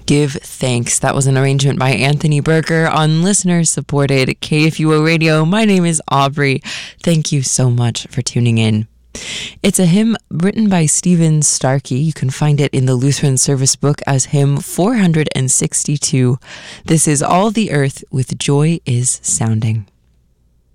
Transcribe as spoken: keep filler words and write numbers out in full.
Give Thanks. That was an arrangement by Anthony Berger on listener-supported K F U O Radio. My name is Aubrey. Thank you so much for tuning in. It's a hymn written by Stephen Starkey. You can find it in the Lutheran Service Book as hymn four hundred sixty-two. This is All the Earth with Joy is Sounding.